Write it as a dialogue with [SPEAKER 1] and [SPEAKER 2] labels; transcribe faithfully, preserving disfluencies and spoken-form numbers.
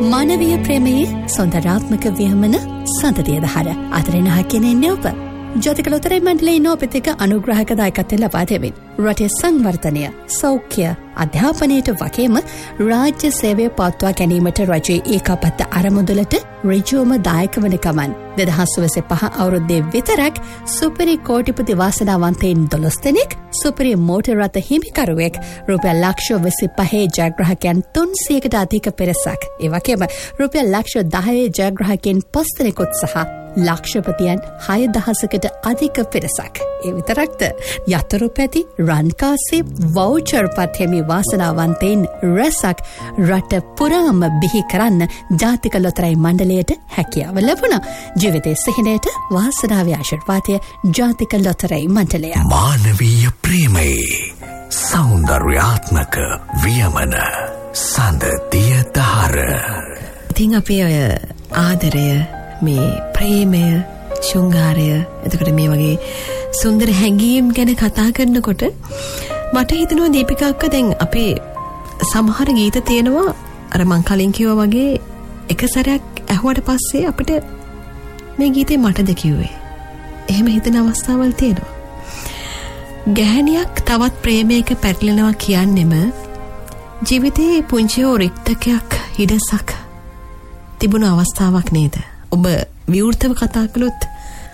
[SPEAKER 1] ಮಾನವೀಯ ಪ್ರೇಮೆಯೇ ಸೌಂದರ್ಯಾತ್ಮಕ ವಿಯಮನ ಸಂತತಿಯದ ಹಾರ ಆದರೆ ಹಾಕೇನೆ ಒಬ್ಬ ಜೊತೆಗಲೊತ್ತರೆ ಮಂಡಳಿ ನೋಪಿತಿಕ ಅನುಗ್ರಾಹಕ ದಾಯಕತೆ ಲಭಾದೇವಿನ್ ರಟೆ ಸಂವರ್ಧನೆಯ ಸೌಖ್ಯ ಅಧ್ಯಾಪನೆයට වගේම රාජ්‍ය සේවය පවත්වා ගැනීමට රජයේ ඒකාපත්ත අරමුදලට ඍජුවම දායක වන ගමන් දෙදහස් විසිපහ අවුරුද්දේ විතරක් සුපිරි කෝටිපති වාසනාවන්තයින් දොළොස් දෙනෙක් සුපිරි මෝටර් රථ හිමිකරුවෙක් රුපියල් ලක්ෂ විසිපහේ ජයග්‍රාහකයන් තුන්සියයකට අධික පිරිසක් ඒ වගේම රුපියල් ලක්ෂ දහයේ ජයග්‍රාහකයන් පස් දෙනෙකුත් සහ ලක්ෂපතියන් හය දහසකට අධික පිරිසක් ඒ විතරක්ද යතුරු පැති රන්කාසී වවුචර් පත් හිමි වාසනාවන්තයින් රැසක් රට පුරාම බිහි කරන්න ජාතික ලොතරැයි මණ්ඩලයට හැකියාව ලැබුණා. ජීවිතයේ සිහිනයට වාසනාවේ ආශිර්වාදය ජාතික ලොතරැයි මණ්ඩලය.
[SPEAKER 2] මානවීය ප්‍රේමයේ සෞන්දර්යාත්මක වියමන සඳතිය දහර.
[SPEAKER 3] ඉතින් අපේ ඔය ආදරය මේ ප්‍රේමය ශෘංගාරය එතකොට මේ වගේ සුන්දර හැඟීම් ගැන කතා කරනකොට මට හිතෙනවා දීපිකා අක්කා දැන් අපේ සමහර ගීත තියෙනවා අර මං කලින් කිව්වා වගේ එක සැරයක් ඇහුවට පස්සේ අපිට මේ ගීතේ මටද කිව්වේ එහෙම හිතන අවස්ථාවල් තියෙනවා. ගැහණියක් තවත් ප්‍රේමයක පැටලෙනවා කියන්නෙම ජීවිතේ පුංචි රික්තකයක් හිඩසක් තිබුණ අවස්ථාවක් නේද? ඔබ විවෘතව කතා කළොත්